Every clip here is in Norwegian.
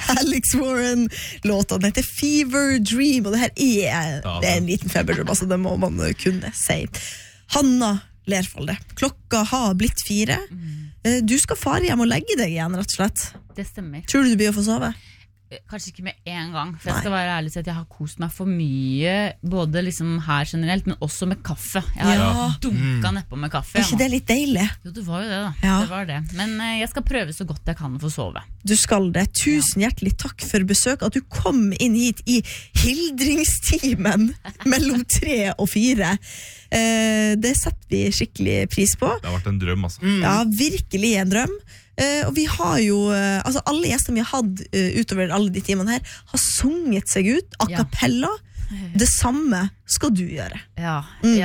Alex Warren. Låten heter Fever Dream, og det her det en liten feberdrøm, altså det må man kunne si. Hanna Lerfolde, klokka har blitt 4. Du skal fare hjem og legge deg igjen, rett og slett. Det stemmer. Tror du blir å få sove? Kanskje ikke med en gang, for jeg skal være ærlig til at jeg har kost meg for mye, både liksom her generelt, men også med kaffe. Jeg har dunket nedpå med kaffe. Er ikke det litt deilig? Jo, det var jo det da. Ja. Det var det. Men jeg skal prøve så godt jeg kan å få sove. Du skal det. Tusen hjertelig takk for besøk, at du kom inn hit i hildringstimen mellom 3 og 4. Det setter vi skikkelig pris på. Det har vært en drøm, altså. Ja, virkelig en drøm. Og vi har jo, altså alle gjestene vi har hatt utover alle de timene her, har sunget seg ut, a cappella. Det samme skal du gjøre. Ja,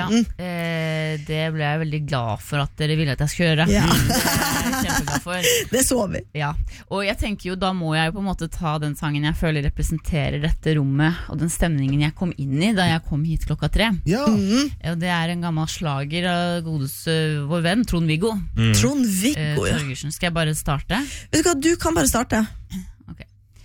det ble jeg veldig glad for at dere ville at jeg skulle gjøre. Ja. Det er jeg kjempeglad for. Det så vi. Ja, og jeg tenker jo, da må jeg jo på en måte ta den sangen jeg føler representerer dette rommet, og den stemningen jeg kom inn i da jeg kom hit klokka 3. Ja. Og det er en gammel slager av vår venn, Trond-Viggo. Trond-Viggo, ja. Torgersen, skal jeg bare starte? Vet du hva, du kan bare starte. Ok.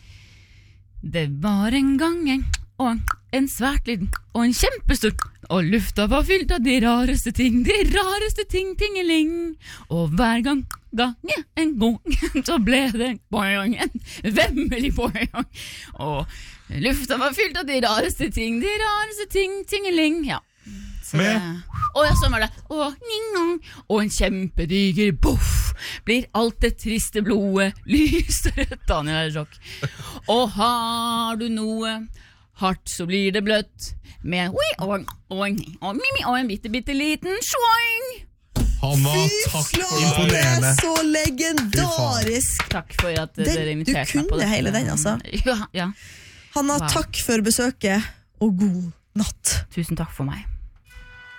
Det var en gang og en svært liten og en kjempestor, og lufta var fylt av de rareste ting, tingeling. Og hver gang en gang, så ble det boing, en vemmelig boing. Og lufta var fylt av de rareste ting, tingeling. Ja. Sånn var det. Og en kjempediger boff, blir alt det triste blodet lyst og rødt. Daniel Rock. Og har du noe hardt, så blir det bløtt, med og en bitte liten svoing. Hanna, takk, det imponerende. er så legendarisk. Takk for at dere inviterte meg på det. Du kunne hele den, altså. Ja. Hanna, takk for besøket, og god natt. Tusen takk for meg.